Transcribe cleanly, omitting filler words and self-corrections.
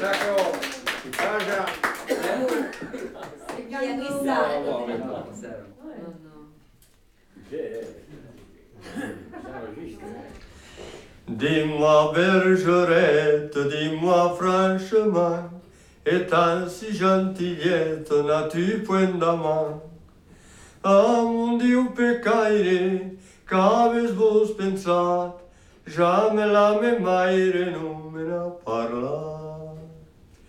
D'accord. Vaja. Dis-moi, bergerette, dis-moi franchement, étant si gentillette, n'as-tu point d'amant? Ah, mon Dieu, peccaire, qu'avez-vous pensat? Jamais la même aire non me n'ha parlat.